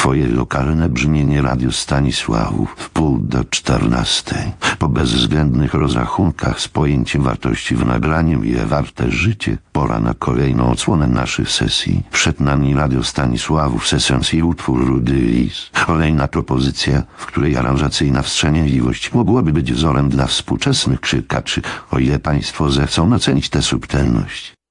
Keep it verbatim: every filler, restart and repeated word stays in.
Twoje lokalne brzmienie Radio Stanisławów w pół do czternastej. Po bezwzględnych rozrachunkach z pojęciem wartości wynagraniem ile warte życie, pora na kolejną odsłonę naszych sesji. Przed nami Radio Stanisławów, sesjonski utwór Rudy Lis. Kolejna propozycja, w której aranżacyjna wstrzemięźliwość mogłaby być wzorem dla współczesnych krzykaczy, o ile Państwo zechcą ocenić tę subtelność.